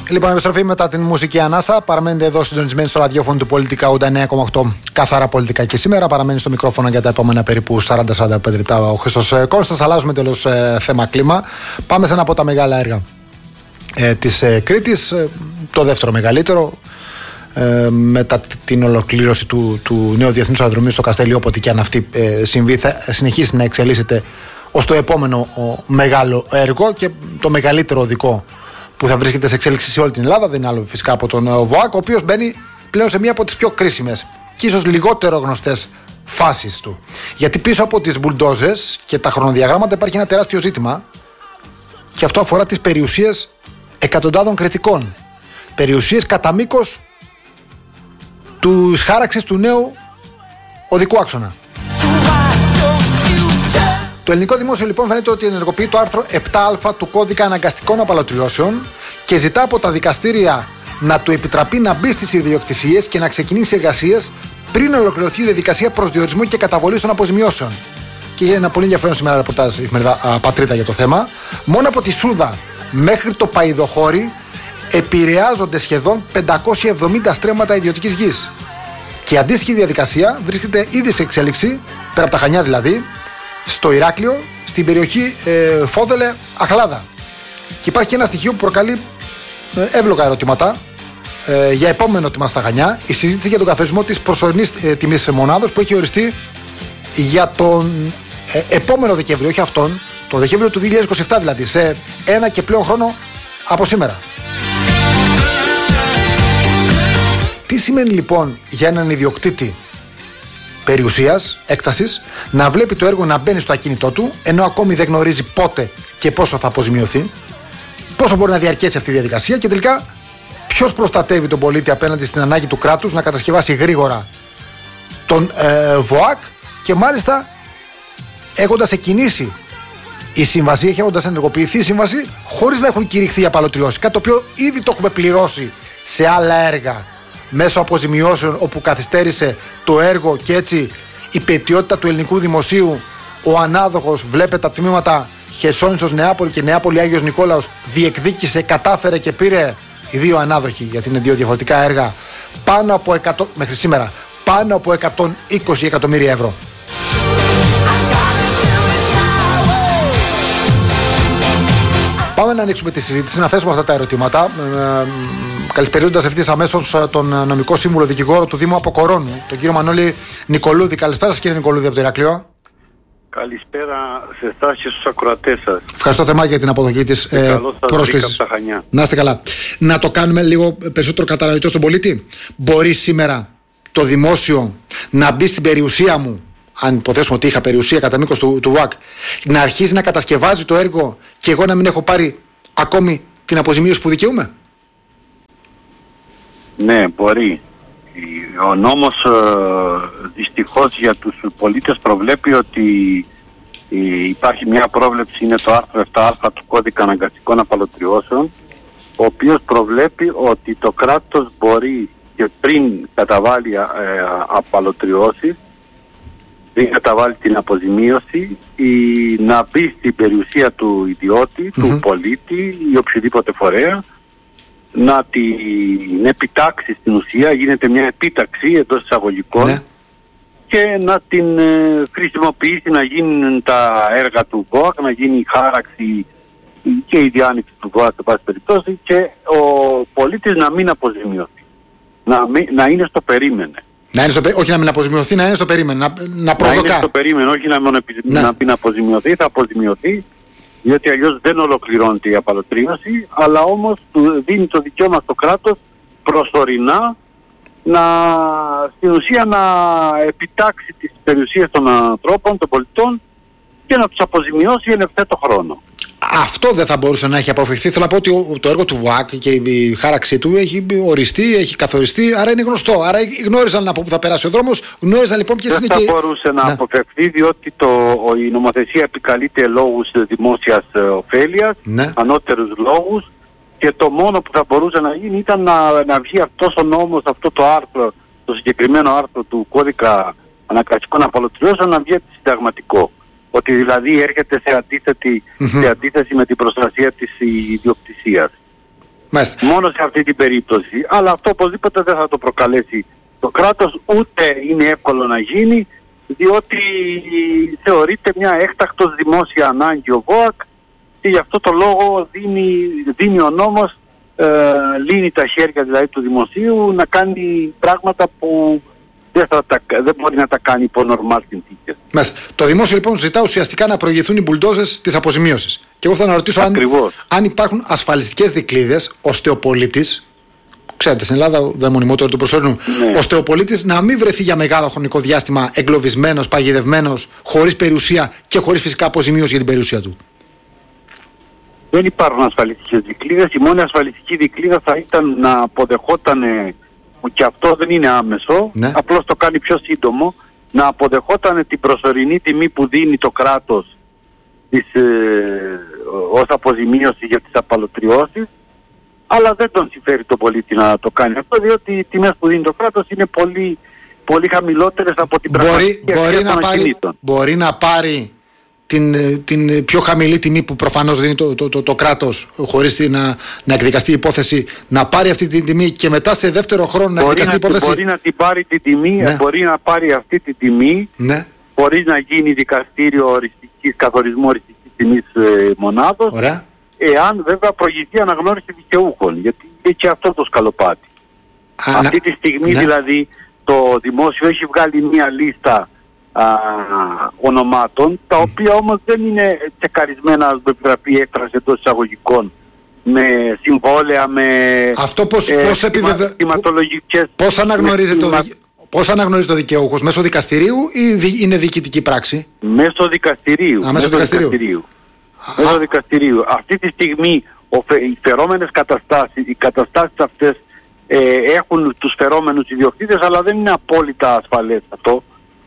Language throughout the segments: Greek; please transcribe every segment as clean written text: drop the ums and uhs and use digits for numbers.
Λοιπόν, επιστροφή μετά την μουσική ανάσα. Παραμένετε εδώ συντονισμένοι στο ραδιόφωνο του Πολιτικά 89,8. Καθαρά πολιτικά και σήμερα. Παραμένει στο μικρόφωνο για τα επόμενα περίπου 40-45 λεπτά ο Χρήστος Κώστας. Αλλάζουμε τέλος θέμα κλίμα. Πάμε σε ένα από τα μεγάλα έργα της Κρήτης. Το δεύτερο μεγαλύτερο. Μετά την ολοκλήρωση του νέου διεθνούς αεροδρομίου στο Καστέλι, όποτε και αν αυτή συμβεί, θα συνεχίσει να εξελίσσεται ως το επόμενο μεγάλο έργο και το μεγαλύτερο οδικό που θα βρίσκεται σε εξέλιξη σε όλη την Ελλάδα. Δεν είναι άλλο φυσικά από τον ΒΟΑΚ, ο οποίος μπαίνει πλέον σε μία από τις πιο κρίσιμες και ίσως λιγότερο γνωστές φάσεις του. Γιατί πίσω από τις μπουλντόζες και τα χρονοδιαγράμματα υπάρχει ένα τεράστιο ζήτημα, και αυτό αφορά τις περιουσίες εκατοντάδων κριτικών. Περιουσίες κατά μήκος της χάραξης του νέου οδικού άξονα. Το ελληνικό δημόσιο λοιπόν φαίνεται ότι ενεργοποιεί το άρθρο 7α του κώδικα αναγκαστικών απαλωτριώσεων και ζητά από τα δικαστήρια να του επιτραπεί να μπει στις ιδιοκτησίες και να ξεκινήσει εργασίες πριν ολοκληρωθεί η διαδικασία προσδιορισμού και καταβολής των αποζημιώσεων. Και είχε ένα πολύ ενδιαφέρον σήμερα ρεπορτάζ η εφημερίδα Πατρίτα για το θέμα. Μόνο από τη Σούδα μέχρι το Παϊδοχώρι επηρεάζονται σχεδόν 570 στρέμματα ιδιωτικής γης. Και η αντίστοιχη διαδικασία βρίσκεται ήδη σε εξέλιξη, πέρα από τα Χανιά δηλαδή, στο Ηράκλειο, στην περιοχή Φόδελε Αχλάδα. Και υπάρχει και ένα στοιχείο που προκαλεί εύλογα ερωτήματα για επόμενο τιμά στα Χανιά, η συζήτηση για τον καθορισμό της προσωρινής τιμής μονάδος που έχει οριστεί για τον επόμενο Δεκέμβριο, όχι αυτόν, το Δεκέμβριο του 2027 δηλαδή, σε ένα και πλέον χρόνο από σήμερα. Τι σημαίνει λοιπόν για έναν ιδιοκτήτη περιουσίας, έκτασης, να βλέπει το έργο να μπαίνει στο ακίνητό του, ενώ ακόμη δεν γνωρίζει πότε και πόσο θα αποζημιωθεί, πόσο μπορεί να διαρκέσει αυτή η διαδικασία και τελικά ποιος προστατεύει τον πολίτη απέναντι στην ανάγκη του κράτους να κατασκευάσει γρήγορα τον ΒΟΑΚ, και μάλιστα έχοντας εκκινήσει η σύμβαση, έχοντας ενεργοποιηθεί η σύμβαση χωρίς να έχουν κηρυχθεί οι απαλωτριώσεις, κάτι το οποίο ήδη το έχουμε πληρώσει σε άλλα έργα μέσω αποζημιώσεων, όπου καθυστέρησε το έργο και έτσι η πετιότητα του ελληνικού δημοσίου, ο ανάδοχος, βλέπετε τα τμήματα Χερσόνησος Νεάπολη και Νεάπολη Άγιος Νικόλαος, διεκδίκησε, κατάφερε και πήρε, οι δύο ανάδοχοι, γιατί είναι δύο διαφορετικά έργα, πάνω από 100, μέχρι σήμερα, πάνω από 120 εκατομμύρια ευρώ. Πάμε να ανοίξουμε τη συζήτηση, να θέσουμε αυτά τα ερωτήματα. Καλησπερίζοντας ευθύς αμέσως τον νομικό σύμβουλο δικηγόρο του Δήμου Αποκορώνου, τον κύριο Μανώλη Νικολούδη. Καλησπέρα σας, κύριε Νικολούδη, από το Ηράκλειο. Καλησπέρα σε εσάς και στους ακροατές σας. Ευχαριστώ θερμά για την αποδοχή της πρόσκλησης. Να είστε καλά. Να το κάνουμε λίγο περισσότερο κατανοητό στον πολίτη. Μπορεί σήμερα το δημόσιο να μπει στην περιουσία μου, αν υποθέσουμε ότι είχα περιουσία κατά μήκος του ΒΟΑΚ, να αρχίσει να κατασκευάζει το έργο και εγώ να μην έχω πάρει ακόμη την αποζημίωση που δικαιούμαι? Ναι, μπορεί. Ο νόμος δυστυχώς για τους πολίτες προβλέπει ότι υπάρχει μια πρόβλεψη, είναι το άρθρο 7α του κώδικα αναγκαστικών απαλωτριώσεων, ο οποίος προβλέπει ότι το κράτος μπορεί και πριν καταβάλει απαλωτριώσεις, πριν καταβάλει την αποζημίωση, να μπει στην περιουσία του ιδιώτη, του πολίτη ή οποιοδήποτε φορέα, να την επιτάξει, στην ουσία γίνεται μια επίταξη εντός εισαγωγικών, και να την χρησιμοποιήσει, να γίνουν τα έργα του ΒΟΑΚ, να γίνει η χάραξη και η διάνοιξη του ΒΟΑΚ σε πάση περιπτώσει, και ο πολίτης να μην αποζημιωθεί, να είναι στο περίμενε. Όχι να μην αποζημιωθεί, να είναι στο περίμενε, να προσδοκά. Να είναι στο περίμενε, όχι να μην αποζημιωθεί, θα αποζημιωθεί, διότι αλλιώς δεν ολοκληρώνεται η απαλωτρίωση, αλλά όμως του δίνει το δικαίωμα στο κράτος προσωρινά στην ουσία να επιτάξει τις περιουσίες των ανθρώπων, των πολιτών, και να τους αποζημιώσει εν ευθέτω χρόνο. Αυτό δεν θα μπορούσε να έχει αποφευχθεί? Θέλω να πω ότι το έργο του ΒΟΑΚ και η χάραξή του έχει οριστεί, έχει καθοριστεί, άρα είναι γνωστό. Άρα γνώριζαν από πού θα περάσει ο δρόμος, γνώριζαν λοιπόν ποιες είναι και... Δεν θα μπορούσε να αποφευχθεί, διότι η νομοθεσία επικαλείται λόγους δημόσιας ωφέλειας, ανώτερους λόγους, και το μόνο που θα μπορούσε να γίνει ήταν να βγει αυτός ο νόμος, αυτό το άρθρο, το συγκεκριμένο άρθρο του κώδικα αναγκαστικών απαλωτριώσεων, να βγει συνταγματικό. Ότι δηλαδή έρχεται σε αντίθεση με την προστασία της ιδιοκτησίας. Μάλιστα. Μόνο σε αυτή την περίπτωση. Αλλά αυτό οπωσδήποτε δεν θα το προκαλέσει το κράτος, ούτε είναι εύκολο να γίνει, διότι θεωρείται μια έκτακτος δημόσια ανάγκη ο ΒΟΑΚ και γι' αυτό το λόγο δίνει ο νόμος, λύνει τα χέρια δηλαδή του δημοσίου να κάνει πράγματα που δεν μπορεί να τα κάνει υπό νορμάλ συνθήκες. Το δημόσιο λοιπόν ζητά ουσιαστικά να προηγηθούν οι μπουλντόζες της αποσημείωσης. Και εγώ θα αναρωτήσω αν υπάρχουν ασφαλιστικές δικλείδες ώστε ο πολίτης, ξέρετε στην Ελλάδα δεν μονιμότερο του προσωρινού, ώστε ο πολίτης να μην βρεθεί για μεγάλο χρονικό διάστημα εγκλωβισμένος, παγιδευμένος, χωρίς περιουσία και χωρίς φυσικά αποζημίωση για την περιουσία του. Δεν υπάρχουν ασφαλιστικές δικλείδες. Η μόνη ασφαλιστική δικλείδα θα ήταν να αποδεχόταν, και αυτό δεν είναι άμεσο, απλώς το κάνει πιο σύντομο, να αποδεχόταν την προσωρινή τιμή που δίνει το κράτος ως αποζημίωση για τις απαλωτριώσεις, αλλά δεν τον συμφέρει το πολίτη να το κάνει αυτό, διότι οι τιμές που δίνει το κράτος είναι πολύ, πολύ χαμηλότερες από την πραγματική αξία των ακινήτων. Μπορεί να πάρει την πιο χαμηλή τιμή που προφανώς δίνει το κράτος χωρίς να εκδικαστεί η υπόθεση, να πάρει αυτή την τιμή και μετά σε δεύτερο χρόνο να εκδικαστεί η υπόθεση. Μπορεί να την πάρει την τιμή, μπορεί να πάρει αυτή τη τιμή, χωρίς να γίνει δικαστήριο καθορισμού οριστικής τιμής μονάδος. Ωραία. Εάν βέβαια προηγηθεί αναγνώριση δικαιούχων, γιατί και αυτό το σκαλοπάτι. Αυτή τη στιγμή δηλαδή το δημόσιο έχει βγάλει μια λίστα ονομάτων, τα οποία όμως δεν είναι τσεκαρισμένα, να επιτραπεί έκφραση εντός εισαγωγικών, με συμβόλαια, με αυτό πώς αναγνωρίζει το δικαιούχος, μέσω δικαστηρίου ή είναι διοικητική πράξη? Μέσω δικαστηρίου. Μέσω δικαστηρίου. Αυτή τη στιγμή οι φερόμενες καταστάσεις, οι καταστάσεις αυτές έχουν τους φερόμενους ιδιοκτήτες, αλλά δεν είναι απόλυτα ασφαλές αυτό.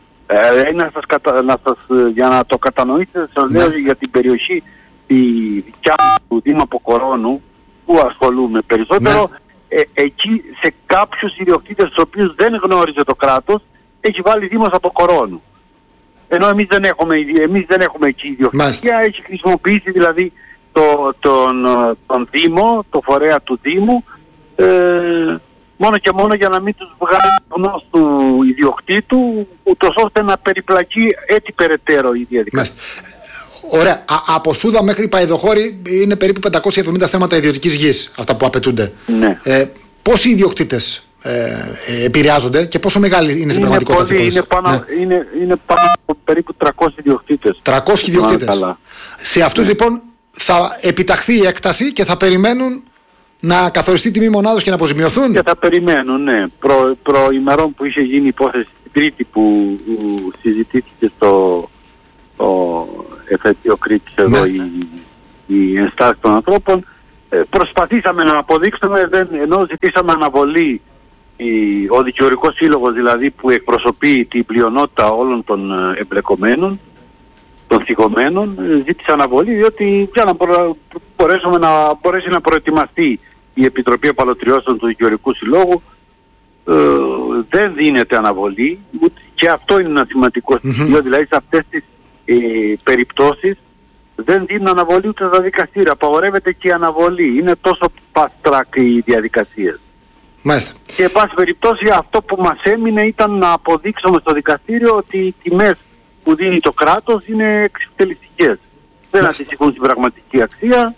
Για να το κατανοήσετε, σας λέω για την περιοχή τη δικιά του Δήμου Αποκορώνου, που ασχολούμαι περισσότερο, εκεί σε κάποιους ιδιοκτήτες τους οποίους δεν γνώριζε το κράτος, έχει βάλει Δήμος Αποκορώνου. Ενώ εμείς δεν έχουμε εκεί ιδιοκτησία, έχει χρησιμοποιήσει δηλαδή τον Δήμο, το φορέα του Δήμου, μόνο και μόνο για να μην τους βγάλει γνώση του ιδιοκτήτου, ούτως ώστε να περιπλακεί έτσι περαιτέρω η διαδικασία. Ωραία. Από Σούδα μέχρι Παϊδοχώρη είναι περίπου 570 στρέμματα ιδιωτικής γης, αυτά που απαιτούνται. Ναι. Πόσοι ιδιοκτήτες επηρεάζονται και πόσο μεγάλη είναι στην πραγματικότητα? Είναι πάνω από περίπου 300 ιδιοκτήτες. 300 ιδιοκτήτες. Σε αυτούς λοιπόν θα επιταχθεί η έκταση και θα περιμένουν να καθοριστεί τιμή μονάδος και να αποζημιωθούν. Και θα περιμένουν, ναι. Προημερών που είχε γίνει υπόθεση την Τρίτη που συζητήθηκε στο εφετείο Κρήτης εδώ η ενστάση των ανθρώπων, προσπαθήσαμε να αποδείξουμε, ενώ ζητήσαμε αναβολή, ο δικηγορικός σύλλογος δηλαδή που εκπροσωπεί την πλειονότητα όλων των εμπλεκομένων, των θυγωμένων, ζήτησε αναβολή, διότι για να μπορέσει να προετοιμαστεί η Επιτροπή Απαλωτριώσεων του Δικηγορικού Συλλόγου, δεν δίνεται αναβολή, και αυτό είναι ένα σημαντικό στοιχείο, δηλαδή σε αυτές τις περιπτώσεις δεν δίνουν αναβολή ούτε στα δικαστήρια, απαγορεύεται και η αναβολή, είναι τόσο fast track οι διαδικασίες. Μάλιστα. Και εν πάση περιπτώσει αυτό που μας έμεινε ήταν να αποδείξουμε στο δικαστήριο ότι οι τιμές που δίνει το κράτος είναι εξευτελιστικές. Δεν αντιστοιχούν στην πραγματική αξία.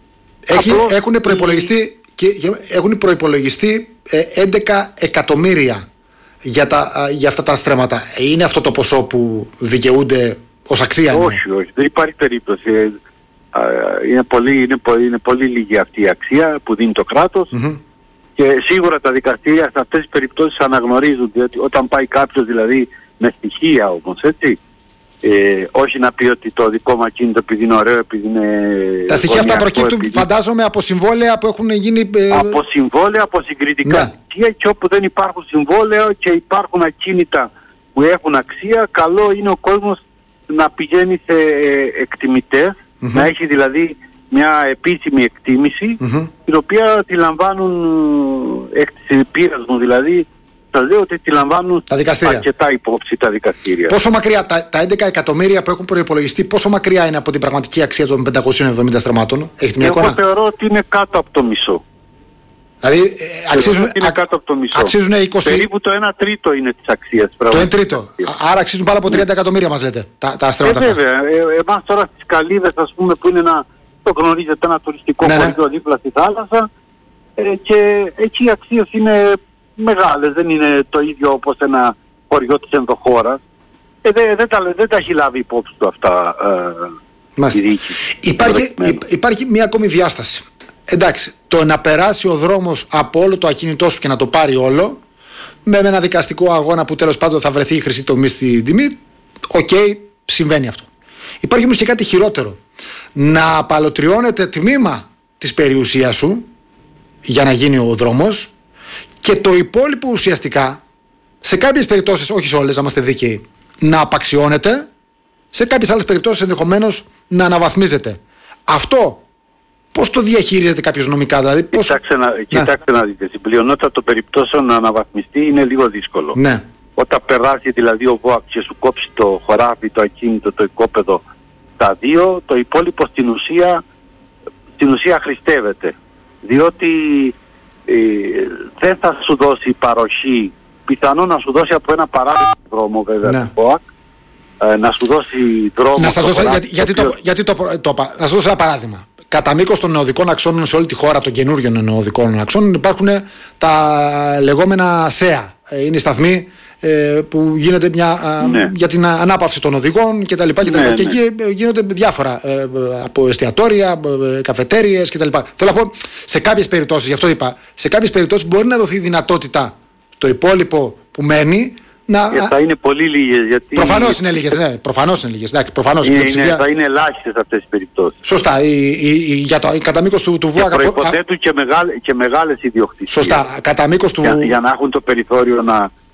Έχουν προϋπολογιστεί 11 εκατομμύρια για αυτά τα στρέμματα. Είναι αυτό το ποσό που δικαιούνται ως αξία? Όχι, δεν υπάρχει περίπτωση. Είναι πολύ λίγη αυτή η αξία που δίνει το κράτος. Και σίγουρα τα δικαστήρια σε αυτές τις περιπτώσεις αναγνωρίζουν, διότι όταν πάει κάποιος δηλαδή με στοιχεία όμως, έτσι, όχι να πει ότι το δικό μου ακίνητο επειδή είναι ωραίο, επειδή είναι... Τα στοιχεία αυτά προκύπτουν φαντάζομαι από συμβόλαια που έχουν γίνει... Από συμβόλαια, από συγκριτικά στοιχεία, και όπου δεν υπάρχουν συμβόλαια και υπάρχουν ακίνητα που έχουν αξία, καλό είναι ο κόσμος να πηγαίνει σε εκτιμητές, να έχει δηλαδή μια επίσημη εκτίμηση, την οποία τη λαμβάνουν εκ της πείρας μου, δηλαδή θα λέω ότι τη λαμβάνουν αρκετά υπόψη τα δικαστήρια. Πόσο μακριά, τα 11 εκατομμύρια που έχουν προϋπολογιστεί, πόσο μακριά είναι από την πραγματική αξία των 570 στραμμάτων? Έχετε μια εικόνα? Εγώ θεωρώ ότι είναι κάτω από το μισό. Δηλαδή είναι κάτω από το μισό. Αξίζουν 20... Περίπου το 1 τρίτο είναι της αξίας. Το 1 τρίτο. Άρα αξίζουν πάνω από 30 εκατομμύρια μας λέτε τα στρέμματα αυτά. Βέβαια. Εμάς τώρα στις Καλύβες, ας πούμε, που είναι το γνωρίζετε, ένα τουριστικό χωριό δίπλα στη θάλασσα, και εκεί οι αξίες είναι μεγάλες. Δεν είναι το ίδιο όπως ένα χωριό της ενδοχώρας. Δεν τα έχει λάβει υπόψη του αυτά η διοίκηση. Υπάρχει μια ακόμη διάσταση. Εντάξει, το να περάσει ο δρόμος από όλο το ακίνητό σου και να το πάρει όλο, με ένα δικαστικό αγώνα που τέλος πάντων θα βρεθεί η χρυσή τομή στην τιμή, συμβαίνει αυτό. Υπάρχει όμως και κάτι χειρότερο. Να απαλωτριώνεται τμήμα της περιουσίας σου για να γίνει ο δρόμος και το υπόλοιπο ουσιαστικά, σε κάποιες περιπτώσεις, όχι σε όλες, να είμαστε δίκαιοι, να απαξιώνεται, σε κάποιες άλλες περιπτώσεις ενδεχομένως να αναβαθμίζεται. Αυτό πώς το διαχειρίζεται κάποιος νομικά, δηλαδή πώς... Κοιτάξτε να δείτε, στην πλειονότητα των περιπτώσεων να αναβαθμιστεί είναι λίγο δύσκολο. Ναι. Όταν περάσει δηλαδή ο ΒΟΑΚ και σου κόψει το χωράφι, το ακίνητο, το οικόπεδο, τα δύο, το υπόλοιπο στην ουσία χρηστεύεται. Διότι δεν θα σου δώσει παροχή, πιθανόν να σου δώσει από ένα παράδειγμα δρόμο βέβαια το ΒΟΑΚ, να σου δώσει δρόμο... Να σας δώσω, να σας δώσω ένα παράδειγμα. Κατά μήκος των νεοδικών αξώνων σε όλη τη χώρα, των καινούριων νεοδικών αξώνων, υπάρχουν τα λεγόμενα ΣΕΑ. Είναι οι σταθμοί που γίνεται για την ανάπαυση των οδηγών κτλ. Και εκεί γίνονται διάφορα από εστιατόρια, καφετέριες κτλ. Θέλω να πω, σε κάποιες περιπτώσεις, γι' αυτό είπα, σε κάποιες περιπτώσεις μπορεί να δοθεί δυνατότητα το υπόλοιπο που μένει. Θα είναι πολύ λίγες. Γιατί... Προφανώς είναι λίγες, ναι. Προφανώς είναι λίγες. Θα είναι ελάχιστες αυτές τις περιπτώσεις. Σωστά. Κατά μήκος του ΒΟΑΚ. Και προϋποθέτουν και μεγάλες ιδιοκτησίες. Σωστά. Κατά μήκος του... Για να έχουν το περιθώριο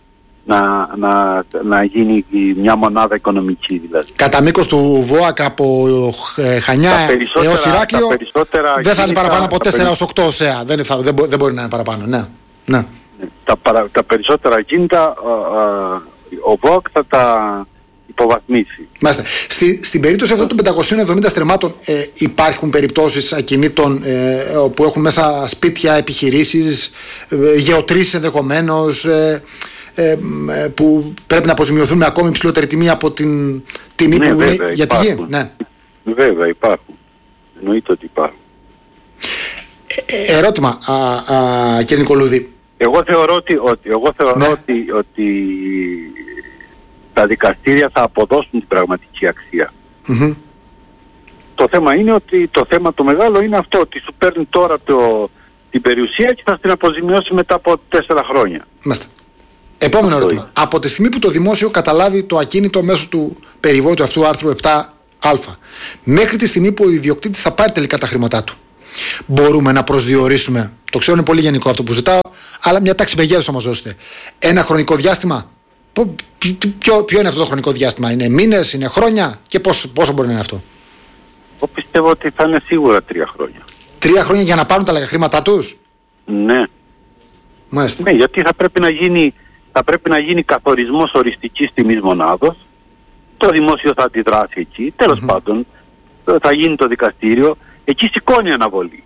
να γίνει μια μονάδα οικονομική δηλαδή. Κατά μήκος του ΒΟΑΚ από Χανιά έως Ηράκλειο δεν θα είναι παραπάνω από 4 έως 8 ΣΕΑ. Δεν μπορεί να είναι παραπάνω. Ναι. Τα περισσότερα ακίνητα ο ΒΟΑΚ θα τα υποβαθμίσει. Μάλιστα. Στην περίπτωση αυτών των 570 στρεμμάτων υπάρχουν περιπτώσεις ακινήτων που έχουν μέσα σπίτια, επιχειρήσεις, γεωτρήσεις ενδεχομένως, που πρέπει να αποζημιωθούν με ακόμη υψηλότερη τιμή από την τιμή που είναι για τη γη. Ναι. Βέβαια υπάρχουν. Εννοείται ότι υπάρχουν. Ερώτημα, κύριε Νικολούδη. Εγώ θεωρώ ότι τα δικαστήρια θα αποδώσουν την πραγματική αξία. Mm-hmm. Το θέμα είναι ότι το θέμα το μεγάλο είναι αυτό, ότι σου παίρνει τώρα την περιουσία και θα την αποζημιώσει μετά από 4 χρόνια. Μάλιστα. Επόμενο ερώτημα. Από τη στιγμή που το δημόσιο καταλάβει το ακίνητο μέσω του περιβόητου αυτού άρθρου 7α, μέχρι τη στιγμή που ο ιδιοκτήτης θα πάρει τελικά τα χρήματά του, μπορούμε να προσδιορίσουμε, το ξέρω είναι πολύ γενικό αυτό που ζητάω, αλλά μια τάξη μεγέθους θα μας δώσετε, ένα χρονικό διάστημα? Ποιο είναι αυτό το χρονικό διάστημα? Είναι μήνες, είναι χρόνια και πόσο μπορεί να είναι αυτό? Εγώ πιστεύω ότι θα είναι σίγουρα 3 χρόνια. 3 χρόνια για να πάρουν τα χρήματά τους? Ναι. Μάλιστα. Ναι, γιατί θα πρέπει να γίνει καθορισμός οριστικής τιμής μονάδος. Το δημόσιο θα αντιδράσει εκεί. Τέλος πάντων, θα γίνει το δικαστήριο. Εκεί σηκώνει αναβολή.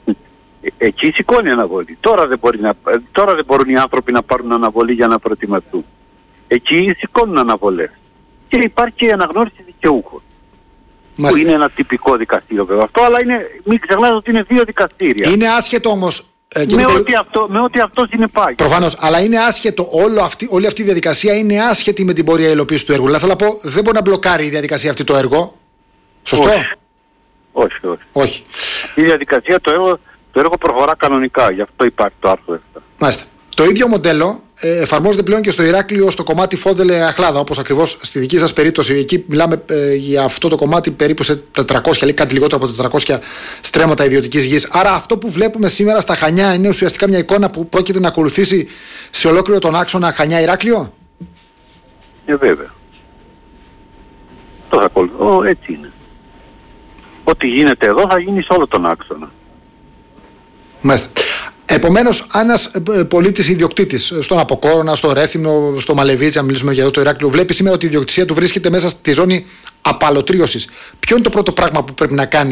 Τώρα δεν μπορούν οι άνθρωποι να πάρουν αναβολή για να προετοιμαστούν. Εκεί σηκώνουν αναβολές. Και υπάρχει και η αναγνώριση δικαιούχων. Που είναι ένα τυπικό δικαστήριο βέβαια αυτό, αλλά μην ξεχνάτε ότι είναι 2 δικαστήρια. Είναι άσχετο όμως. Με ό,τι αυτό συνεπάγει. Προφανώς, αλλά είναι άσχετο, όλη αυτή η διαδικασία είναι άσχετη με την πορεία υλοποίηση του έργου. Δηλαδή θέλω να πω, δεν μπορεί να μπλοκάρει η διαδικασία αυτή το έργο. Σωστό? Όχι. Η διαδικασία, το έργο προχωρά κανονικά, γι' αυτό υπάρχει το άρθρο 7. Μάλιστα. Το ίδιο μοντέλο εφαρμόζεται πλέον και στο Ηράκλειο, στο κομμάτι Φόδελε Αχλάδα, όπως ακριβώς στη δική σας περίπτωση. Εκεί μιλάμε για αυτό το κομμάτι περίπου σε 400, κάτι λιγότερο από 400 στρέμματα ιδιωτικής γης. Άρα αυτό που βλέπουμε σήμερα στα Χανιά είναι ουσιαστικά μια εικόνα που πρόκειται να ακολουθήσει σε ολόκληρο τον άξονα Χανιά-Ηράκλειο. Βέβαια. Το θα ακολουθώ, έτσι είναι. Ό,τι γίνεται εδώ θα γίνει σε όλο τον άξονα. Μάλιστα. Επομένως, ένας πολίτης ιδιοκτήτης στον Αποκόρονα, στο Ρέθυμνο, στο Μαλεβίτζι, αν μιλήσουμε για εδώ το Ηράκλειο, βλέπει σήμερα ότι η ιδιοκτησία του βρίσκεται μέσα στη ζώνη απαλωτρίωσης. Ποιο είναι το πρώτο πράγμα που πρέπει να κάνει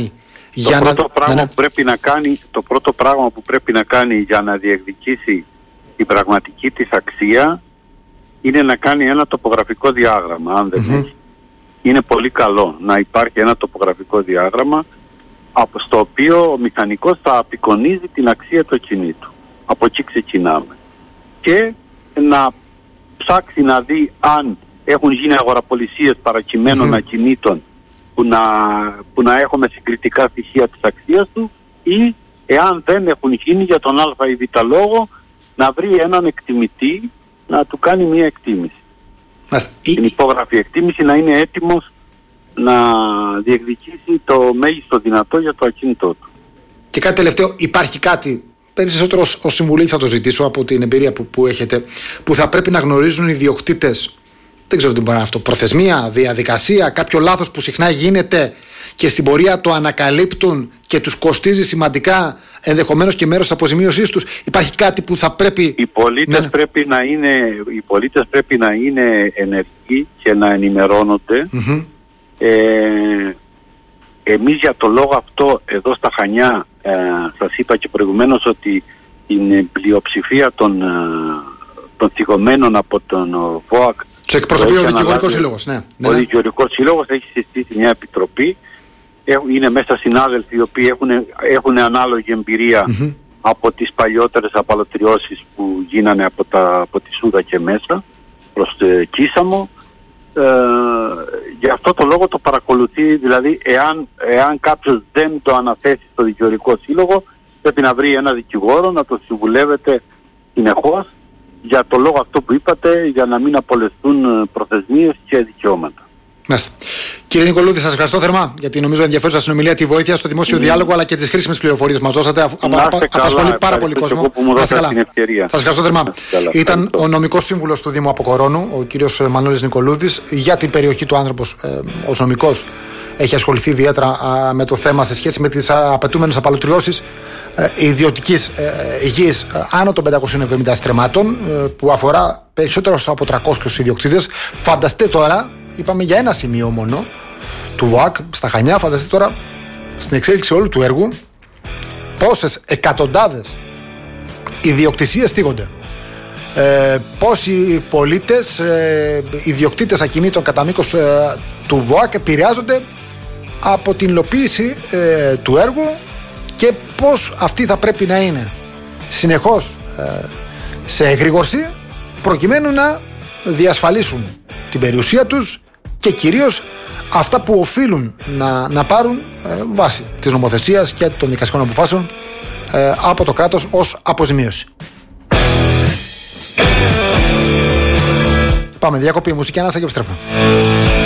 Το πρώτο πράγμα που πρέπει να κάνει για να διεκδικήσει την πραγματική της αξία είναι να κάνει ένα τοπογραφικό διάγραμμα, αν δεν έχει. Είναι πολύ καλό να υπάρχει ένα τοπογραφικό διάγραμμα στο οποίο ο μηχανικός θα απεικονίζει την αξία του ακινήτου. Από εκεί ξεκινάμε. Και να ψάξει να δει αν έχουν γίνει αγοραπολισίες παρακειμένων ακινήτων που να έχουμε συγκριτικά στοιχεία της αξίας του, ή εάν δεν έχουν γίνει για τον α ή β λόγο, να βρει έναν εκτιμητή να του κάνει μια εκτίμηση. Την υπόγραφη εκτίμηση να είναι έτοιμος να διεκδικήσει το μέγιστο δυνατό για το ακίνητό του. Και κάτι τελευταίο, υπάρχει κάτι, περισσότερο ως συμβουλή θα το ζητήσω από την εμπειρία που έχετε, που θα πρέπει να γνωρίζουν οι ιδιοκτήτες, δεν ξέρω τι μπορεί να είναι αυτό, προθεσμία, διαδικασία, κάποιο λάθος που συχνά γίνεται και στην πορεία το ανακαλύπτουν και τους κοστίζει σημαντικά, ενδεχομένως και μέρος της αποζημίωσής τους? Υπάρχει κάτι που θα πρέπει... Οι πολίτες πρέπει να είναι ενεργοί και να ενημερώνονται. Εμείς για το λόγο αυτό εδώ στα Χανιά, σας είπα και προηγουμένως ότι την πλειοψηφία των θυγωμένων από τον ΒΟΑΚ του εκπροσωπεί ο Δικηγορικός Σύλλογος. Ο Δικηγορικός Σύλλογος έχει συστήσει μια επιτροπή. Είναι μέσα συνάδελφοι οι οποίοι έχουν ανάλογη εμπειρία από τις παλιότερες απαλωτριώσεις που γίνανε από τη Σούδα και μέσα προς Κίσαμο. Γι' αυτό το λόγο το παρακολουθεί, δηλαδή εάν κάποιος δεν το αναθέσει στο Δικηγορικό Σύλλογο, πρέπει να βρει ένα δικηγόρο να το συμβουλεύεται συνεχώς για το λόγο αυτό που είπατε, για να μην απολεσθούν προθεσμίες και δικαιώματα. Μάλιστα. Κύριε Νικολούδη, σας ευχαριστώ θερμά για την νομίζω ενδιαφέρουσα συνομιλία, τη βοήθεια στο δημόσιο διάλογο αλλά και τις χρήσιμες πληροφορίες που μας δώσατε. Απασχολεί πάρα πολύ κόσμο. Σας ευχαριστώ θερμά. Ήταν ο νομικός σύμβουλος του Δήμου Αποκορώνου, ο κύριος Μανώλης Νικολούδης. Για την περιοχή του άνθρωπος, ως νομικός, έχει ασχοληθεί ιδιαίτερα με το θέμα σε σχέση με τις απαιτούμενες απαλωτριώσεις ιδιωτικής γης άνω των 570 στρεμμάτων, που αφορά περισσότερους από 300 ιδιοκτήτες. Φανταστείτε τώρα, είπαμε για ένα σημείο μόνο του ΒΟΑΚ στα Χανιά, φανταστείτε τώρα στην εξέλιξη όλου του έργου πόσες εκατοντάδες ιδιοκτησίες θίγονται, πόσοι πολίτες, ιδιοκτήτες ακινήτων κατά μήκος του ΒΟΑΚ επηρεάζονται από την υλοποίηση του έργου, και πώς αυτοί θα πρέπει να είναι συνεχώς σε εγρήγορση προκειμένου να διασφαλίσουν την περιουσία τους και κυρίως αυτά που οφείλουν να πάρουν βάσει της νομοθεσίας και των δικαστικών αποφάσεων από το κράτος ως αποζημίωση. Πάμε διακοπή, μουσική ανάσα και επιστρέφουμε.